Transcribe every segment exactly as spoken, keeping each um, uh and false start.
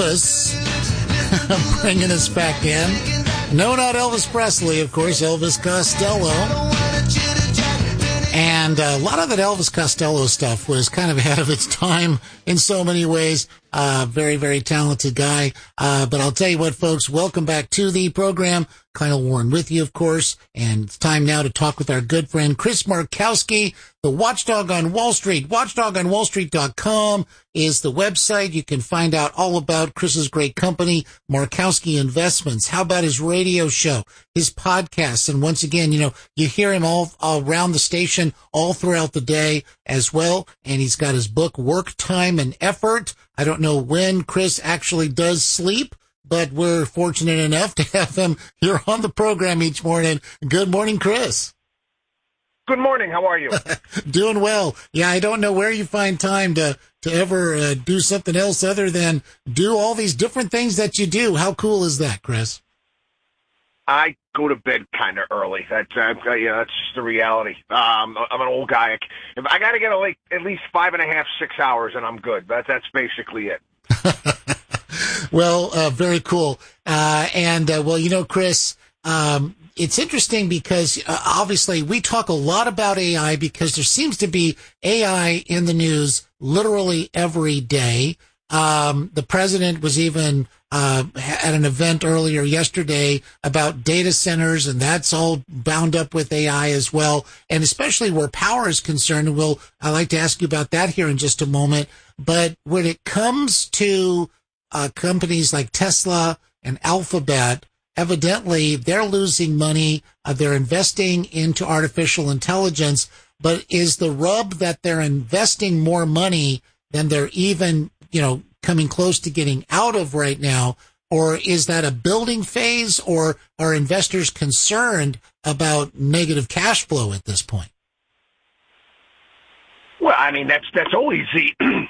Elvis bringing us back in. No, not Elvis Presley, of course, Elvis Costello. And a lot of that Elvis Costello stuff was kind of ahead of its time in so many ways. Uh, very, very talented guy. Uh, but I'll tell you what, folks, welcome back to the program. Kyle Warren with you, of course. And it's time now to talk with our good friend, Chris Markowski, the Watchdog on Wall Street. watchdog on wall street dot com is the website. You can find out all about Chris's great company, Markowski Investments. How about his radio show, his podcasts? And once again, you know, you hear him all, all around the station all throughout the day as well. And he's got his book, Work, Time, and Effort. I don't know when Chris actually does sleep, but we're fortunate enough to have him here on the program each morning. Good morning, Chris. Good morning. How are you? Doing well. Yeah, I don't know where you find time to, to ever uh, do something else other than do all these different things that you do. How cool is that, Chris? I go to bed kind of early. That's uh, yeah, that's just the reality. Um, I'm an old guy. If I got to get like at least five and a half, six hours, and I'm good. But that's basically it. Well, uh, very cool. Uh, and uh, well, you know, Chris, um, it's interesting because uh, obviously we talk a lot about A I because there seems to be A I in the news literally every day. Um, the president was even uh, at an event earlier yesterday about data centers, and that's all bound up with A I as well, and especially where power is concerned. And we'll, I'd like to ask you about that here in just a moment. But when it comes to uh, companies like Tesla and Alphabet, evidently they're losing money. Uh, they're investing into artificial intelligence, but is the rub that they're investing more money than they're even, you know, coming close to getting out of right now? Or is that a building phase, or are investors concerned about negative cash flow at this point? Well, I mean, that's that's always the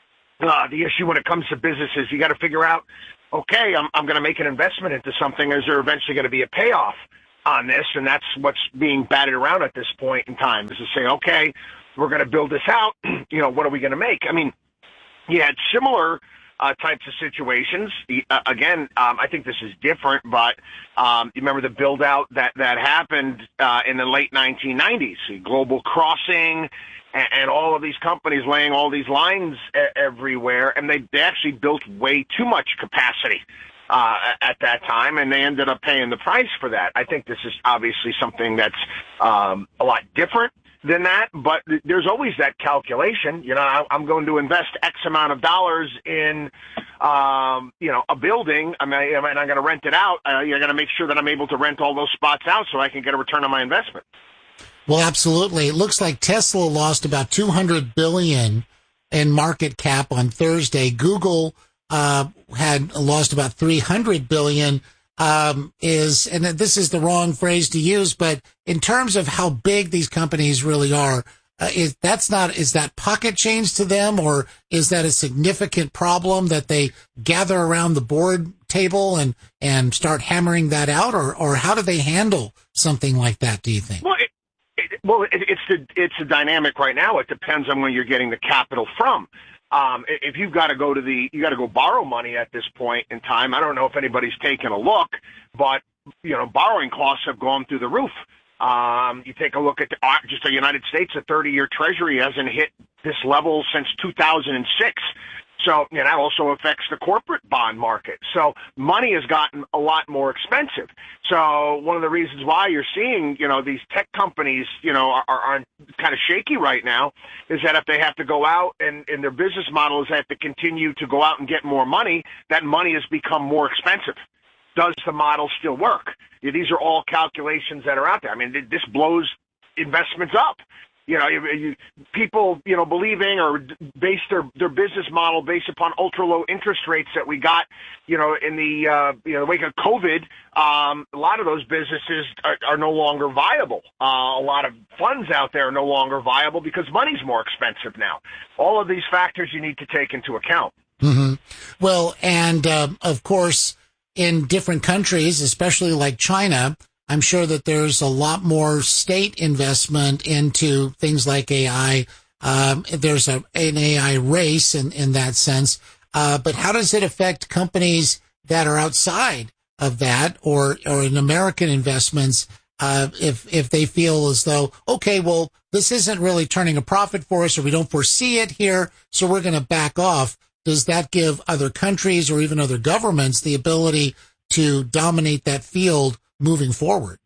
uh, the issue when it comes to businesses. You got to figure out, okay, I'm I'm going to make an investment into something. Is there eventually going to be a payoff on this? And that's what's being batted around at this point in time, is to say, okay, we're going to build this out. You know, what are we going to make? I mean, you had similar uh, types of situations. Uh, again, um, I think this is different, but um, you remember the build out that, that happened uh, in the late nineteen nineties, Global Crossing, and, and all of these companies laying all these lines a- everywhere, and they, they actually built way too much capacity uh, at that time, and they ended up paying the price for that. I think this is obviously something that's um, a lot different than that, but there's always that calculation. You know, I'm going to invest X amount of dollars in, um, you know, a building. I mean, and I'm going to rent it out. Uh, you're going to make sure that I'm able to rent all those spots out so I can get a return on my investment. Well, absolutely. It looks like Tesla lost about two hundred billion dollars in market cap on Thursday. Google uh, had lost about three hundred billion dollars. Um, is, and this is the wrong phrase to use, but in terms of how big these companies really are, uh, is that's not, is that pocket change to them, or is that a significant problem that they gather around the board table and, and start hammering that out, or, or how do they handle something like that, do you think? Well, it, it, well, it, it's the, it's a dynamic right now. It depends on where you're getting the capital from. Um, if you've got to go to the, you got to go borrow money at this point in time. I don't know if anybody's taken a look, but, you know, borrowing costs have gone through the roof. Um, you take a look at the, uh, just the United States, a thirty-year Treasury hasn't hit this level since two thousand six. So, you know, that also affects the corporate bond market. So money has gotten a lot more expensive. So one of the reasons why you're seeing, you know, these tech companies, you know, are, are kind of shaky right now is that if they have to go out and, and their business model is they have to continue to go out and get more money, that money has become more expensive. Does the model still work? Yeah, these are all calculations that are out there. I mean, this blows investments up. You know, you, you, people, you know, believing or base their, their business model based upon ultra low interest rates that we got, you know, in the, uh, you know, the wake of COVID. Um, a lot of those businesses are, are no longer viable. Uh, a lot of funds out there are no longer viable because money's more expensive now. All of these factors you need to take into account. Mm-hmm. Well, and, uh, of course, in different countries, especially like China, I'm sure that there's a lot more state investment into things like A I. Um, there's a, an A I race in, in that sense. Uh, but how does it affect companies that are outside of that, or, or in American investments, uh, if, if they feel as though, okay, well, this isn't really turning a profit for us, or we don't foresee it here, so we're going to back off. Does that give other countries or even other governments the ability to dominate that field moving forward?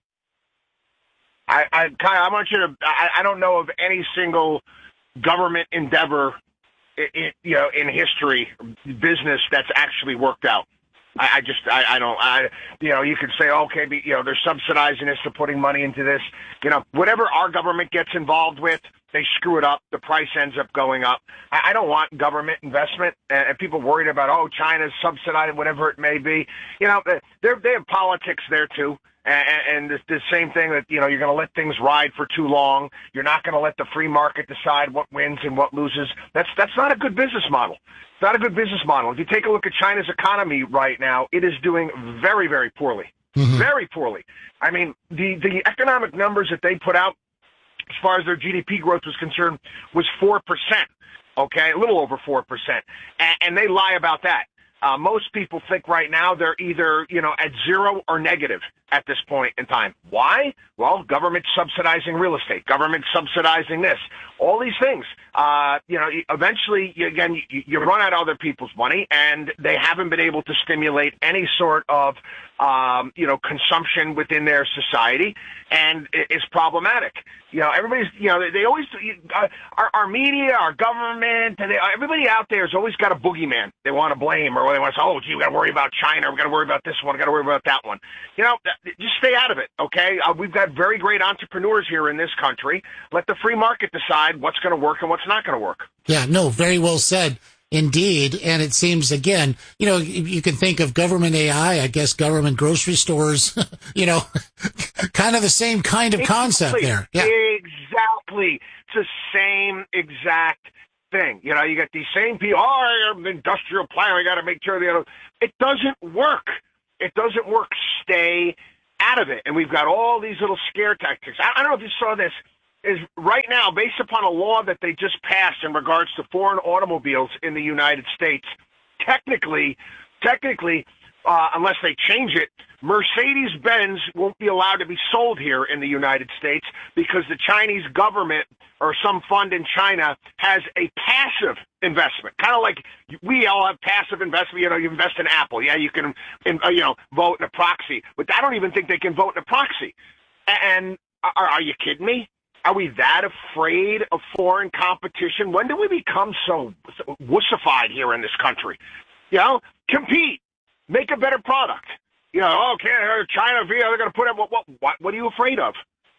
I, I, Kai, I want you to, I, I don't know of any single government endeavor, in, you know, in history, business that's actually worked out. I, I just, I, I don't, I, you know, you could say, okay, you know, they're subsidizing this, they're putting money into this. You know, whatever our government gets involved with, they screw it up. The price ends up going up. I, I don't want government investment, and, and people worried about, oh, China's subsidizing, whatever it may be. You know, they they have politics there too. And, and the, the same thing that, you know, you're going to let things ride for too long. You're not going to let the free market decide what wins and what loses. That's that's not a good business model. It's not a good business model. If you take a look at China's economy right now, it is doing very, very poorly. Mm-hmm. Very poorly. I mean, the, the economic numbers that they put out as far as their G D P growth was concerned was four percent, okay, a little over four percent. And, and they lie about that. Uh, most people think right now they're either, you know, at zero or negative at this point in time. Why? Well, government subsidizing real estate, government subsidizing this, all these things. Uh, you know, eventually, you, again, you, you run out of other people's money, and they haven't been able to stimulate any sort of, um, you know, consumption within their society, and it, it's problematic. You know, everybody's, you know, they, they always, uh, our, our media, our government, and they, everybody out there has always got a boogeyman they want to blame, or they want to say, oh, gee, we got to worry about China, we got to worry about this one, we got to worry about that one. You know, just stay out of it, okay? Uh, we've got very great entrepreneurs here in this country. Let the free market decide what's going to work and what's not going to work. Yeah, no, very well said. Indeed. And it seems, again, you know, you can think of government A I, I guess government grocery stores, you know, kind of the same kind of concept exactly. there. Yeah. Exactly. It's the same exact thing. You know, you got these same people, oh, I'm industrial plan, I got to make sure, you know, it doesn't work. It doesn't work. Stay out of it. And we've got all these little scare tactics. I, I don't know if you saw this. Is right now, based upon a law that they just passed in regards to foreign automobiles in the United States, technically, technically, uh, unless they change it, Mercedes-Benz won't be allowed to be sold here in the United States because the Chinese government or some fund in China has a passive investment, kind of like we all have passive investment. You know, you invest in Apple. Yeah, you can, you know, vote in a proxy, but I don't even think they can vote in a proxy. And are, are you kidding me? Are we that afraid of foreign competition? When do we become so, so wussified here in this country? You know, compete, make a better product. You know, okay, China, they're going to put up, what, what, what, what are you afraid of?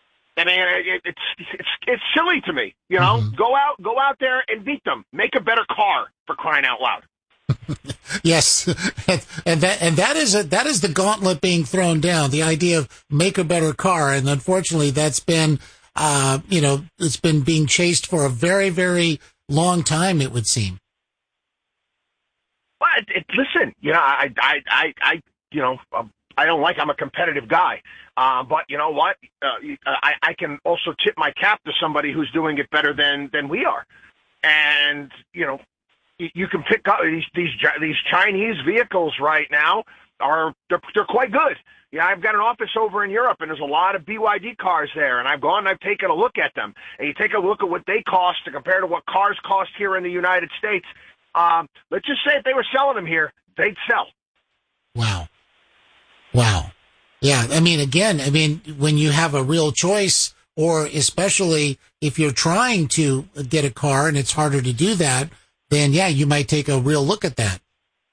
I mean, it, it's, it's, it's silly to me, you know, mm-hmm. go out, go out there and beat them. Make a better car, for crying out loud. Yes, and that and that is a, that is the gauntlet being thrown down. The idea of make a better car, and unfortunately, that's been, uh, you know, it's been being chased for a very, very long time. It would seem. Well, it, it, listen, you know, I, I, I, I you know, I don't like. I'm a competitive guy, uh, but you know what? Uh, I, I can also tip my cap to somebody who's doing it better than than we are, and you know. You can pick up these these these Chinese vehicles right now are they're, they're quite good. Yeah, I've got an office over in Europe, and there's a lot of B Y D cars there, and I've gone and I've taken a look at them. And you take a look at what they cost to compare to what cars cost here in the United States. Um, let's just say if they were selling them here, they'd sell. Wow, wow, yeah. I mean, again, I mean, when you have a real choice, or especially if you're trying to get a car and it's harder to do that, then yeah, you might take a real look at that.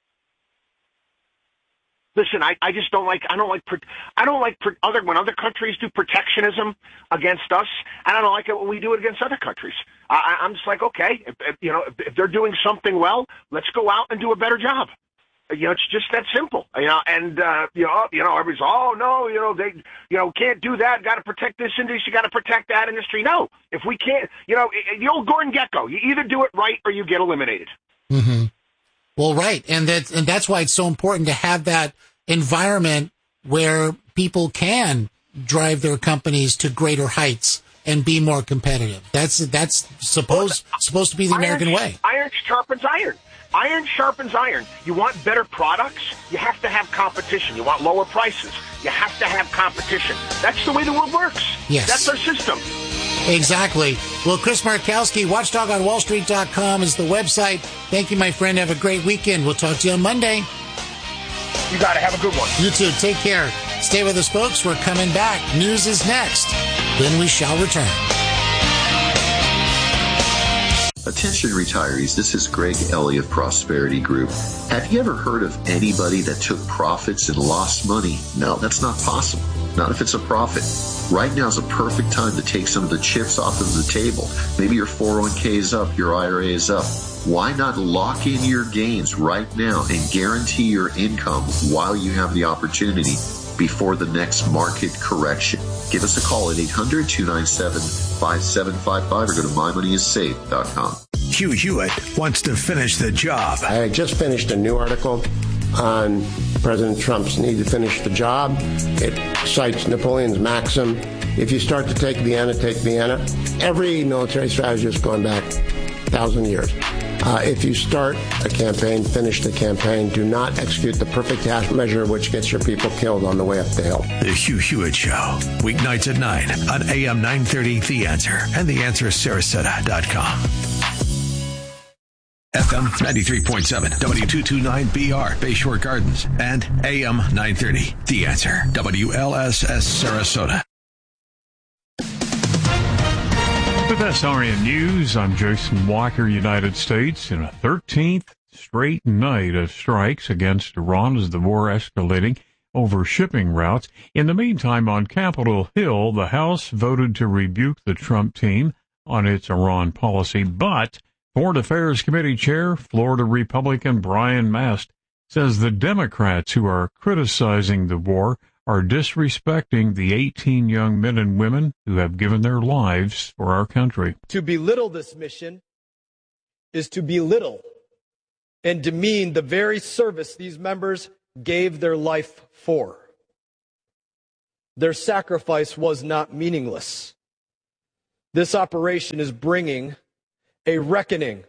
Listen, I, I just don't like, I don't like, I don't like other, when other countries do protectionism against us, and I don't like it when we do it against other countries. I, I'm just like, okay, if, if, you know, if, if they're doing something well, let's go out and do a better job. You know, it's just that simple. You know, and uh, you know, you know, everybody's, oh no, you know, they, you know, can't do that. Got to protect this industry. Got to protect that industry. No, if we can't, you know, the old Gordon Gekko. You either do it right or you get eliminated. Mm-hmm. Well, right, and that, and that's why it's so important to have that environment where people can drive their companies to greater heights and be more competitive. That's that's supposed well, supposed to be the iron, American way. Iron sharpens iron. Iron sharpens iron. You want better products? You have to have competition. You want lower prices? You have to have competition. That's the way the world works. Yes. That's our system. Exactly. Well, Chris Markowski, watchdog on wall street dot com is the website. Thank you, my friend. Have a great weekend. We'll talk to you on Monday. You got to have a good one. You too. Take care. Stay with us, folks. We're coming back. News is next. Then we shall return. Attention retirees, this is Greg Ellie of Prosperity Group. Have you ever heard of anybody that took profits and lost money? No, that's not possible. Not if it's a profit. Right now is a perfect time to take some of the chips off of the table. Maybe your four oh one k is up, your I R A is up. Why not lock in your gains right now and guarantee your income while you have the opportunity before the next market correction? Give us a call at eight hundred, two nine seven, five seven five five or go to my money is safe dot com. Hugh Hewitt wants to finish the job. I just finished a new article on President Trump's need to finish the job. It cites Napoleon's maxim, if you start to take Vienna, take Vienna. Every military strategist has gone back a thousand years. Uh, if you start a campaign, finish the campaign. Do not execute the perfect half measure which gets your people killed on the way up the hill. The Hugh Hewitt Show, weeknights at nine on A M nine thirty, The Answer, and the answer sarasota dot com. F M ninety-three point seven, W two twenty-nine B R, Bayshore Gardens, and A M nine thirty, The Answer, W L S S Sarasota. With S R N News, I'm Jason Walker. United States in a thirteenth straight night of strikes against Iran as the war escalating over shipping routes. In the meantime, on Capitol Hill, the House voted to rebuke the Trump team on its Iran policy, but Foreign Affairs Committee Chair, Florida Republican Brian Mast, says the Democrats who are criticizing the war are disrespecting the eighteen young men and women who have given their lives for our country. To belittle this mission is to belittle and demean the very service these members gave their life for. Their sacrifice was not meaningless. This operation is bringing a reckoning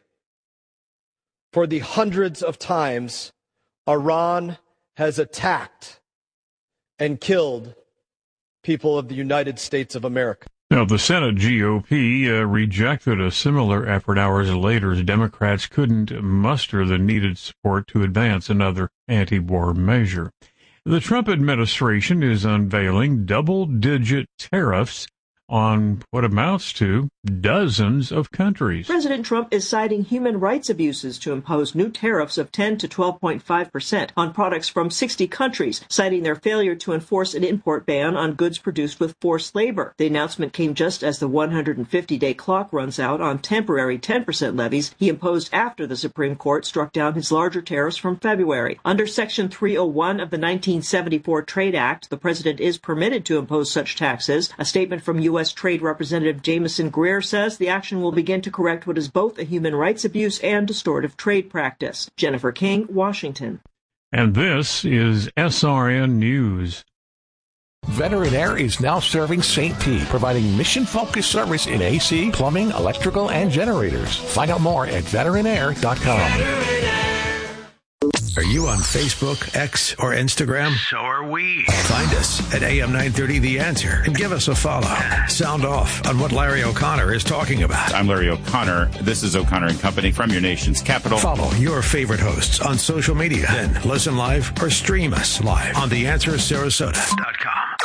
for the hundreds of times Iran has attacked and killed people of the United States of America. Now, the Senate G O P uh, rejected a similar effort hours later as Democrats couldn't muster the needed support to advance another anti-war measure. The Trump administration is unveiling double-digit tariffs on what amounts to dozens of countries. President Trump is citing human rights abuses to impose new tariffs of ten to twelve point five percent on products from sixty countries, citing their failure to enforce an import ban on goods produced with forced labor. The announcement came just as the one hundred fifty day clock runs out on temporary ten percent levies he imposed after the Supreme Court struck down his larger tariffs from February. Under Section three oh one of the nineteen seventy-four Trade Act, the president is permitted to impose such taxes. A statement from U S Trade Representative Jameson Greer says the action will begin to correct what is both a human rights abuse and distortive trade practice. Jennifer King, Washington. And this is S R N News. Veteran Air is now serving Saint Pete, providing mission-focused service in A C, plumbing, electrical, and generators. Find out more at veteran air dot com. Are you on Facebook, X, or Instagram? So are we. Find us at A M nine thirty The Answer and give us a follow. Sound off on what Larry O'Connor is talking about. I'm Larry O'Connor. This is O'Connor and Company from your nation's capital. Follow your favorite hosts on social media. Then listen live or stream us live on the answer sarasota dot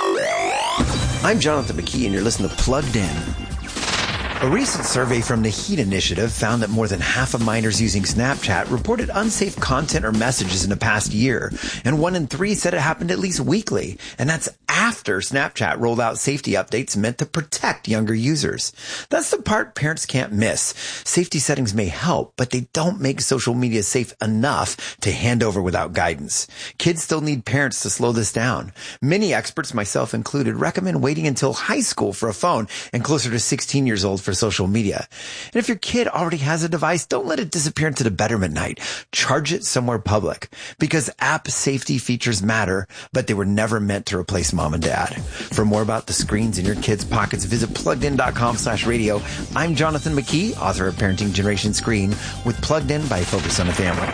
com. I'm Jonathan McKee, and you're listening to Plugged In. A recent survey from the HEAT Initiative found that more than half of minors using Snapchat reported unsafe content or messages in the past year, and one in three said it happened at least weekly, and that's after Snapchat rolled out safety updates meant to protect younger users. That's the part parents can't miss. Safety settings may help, but they don't make social media safe enough to hand over without guidance. Kids still need parents to slow this down. Many experts, myself included, recommend waiting until high school for a phone and closer to sixteen years old for social media. And if your kid already has a device, don't let it disappear into the bedroom at night. Charge it somewhere public, because app safety features matter, but they were never meant to replace mom and dad. For more about the screens in your kids' pockets, visit pluggedin.com slash radio. I'm Jonathan McKee, author of Parenting Generation Screen, with Plugged In by Focus on the Family.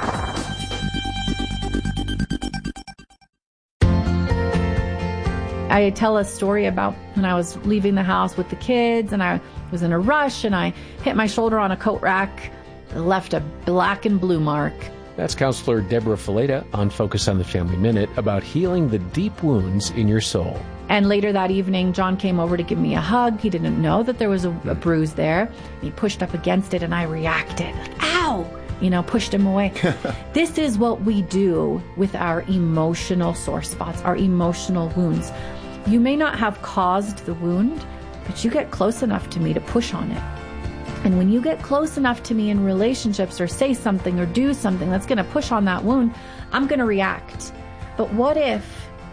I tell a story about when I was leaving the house with the kids and I was in a rush and I hit my shoulder on a coat rack, left a black and blue mark. That's Counselor Deborah Fileta on Focus on the Family Minute about healing the deep wounds in your soul. And later that evening, John came over to give me a hug. He didn't know that there was a, a bruise there. He pushed up against it and I reacted. Ow! You know, pushed him away. This is what we do with our emotional sore spots, our emotional wounds. You may not have caused the wound, but you get close enough to me to push on it. And when you get close enough to me in relationships or say something or do something that's going to push on that wound, I'm going to react. But what if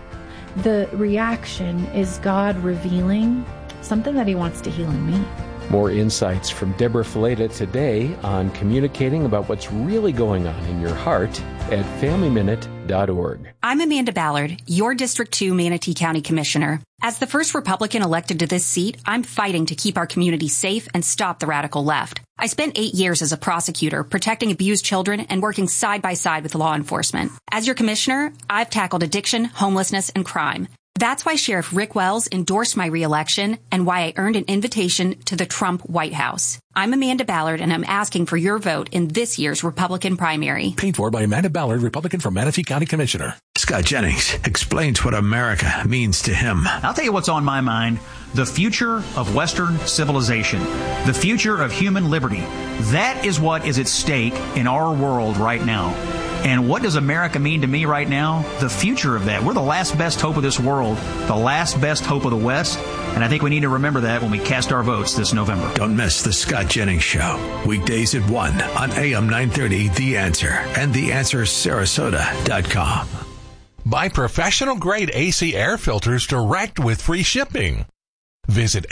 the reaction is God revealing something that he wants to heal in me? More insights from Deborah Fileta today on communicating about what's really going on in your heart at family minute dot org. I'm Amanda Ballard, your District two Manatee County Commissioner. As the first Republican elected to this seat, I'm fighting to keep our community safe and stop the radical left. I spent eight years as a prosecutor, protecting abused children and working side by side with law enforcement. As your commissioner, I've tackled addiction, homelessness, and crime. That's why Sheriff Rick Wells endorsed my reelection and why I earned an invitation to the Trump White House. I'm Amanda Ballard, and I'm asking for your vote in this year's Republican primary. Paid for by Amanda Ballard, Republican from Manatee County Commissioner. Scott Jennings explains what America means to him. I'll tell you what's on my mind. The future of Western civilization. The future of human liberty. That is what is at stake in our world right now. And what does America mean to me right now? The future of that. We're the last best hope of this world, the last best hope of the West, and I think we need to remember that when we cast our votes this November. Don't miss the Scott Jennings Show, weekdays at one on A M nine thirty, The Answer, and the answer sarasota dot com. Buy professional-grade A C air filters direct with free shipping. Visit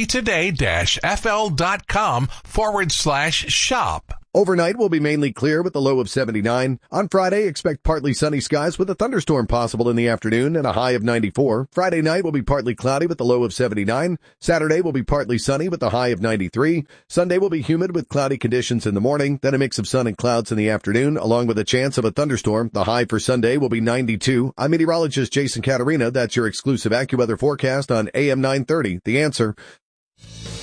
actoday-fl.com forward slash shop. Overnight will be mainly clear with a low of seventy-nine. On Friday, expect partly sunny skies with a thunderstorm possible in the afternoon and a high of ninety-four. Friday night will be partly cloudy with a low of seventy-nine. Saturday will be partly sunny with a high of ninety-three. Sunday will be humid with cloudy conditions in the morning, then a mix of sun and clouds in the afternoon, along with a chance of a thunderstorm. The high for Sunday will be ninety-two. I'm meteorologist Jason Caterina. That's your exclusive AccuWeather forecast on A M nine thirty. The Answer.